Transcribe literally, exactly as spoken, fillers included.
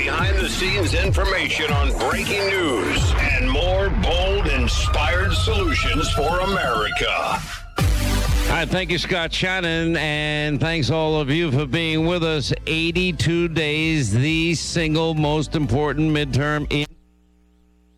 behind-the-scenes information on breaking news and more bold, inspired solutions for America. All right, thank you, Scott Shannon, and thanks all of you for being with us. eighty-two days, the single most important midterm in